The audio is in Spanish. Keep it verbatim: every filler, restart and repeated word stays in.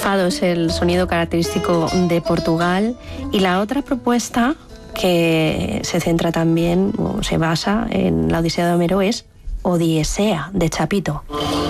Fado es el sonido característico de Portugal, y la otra propuesta que se centra también, o se basa en la Odisea de Homero, es Odiesea, de Chapito.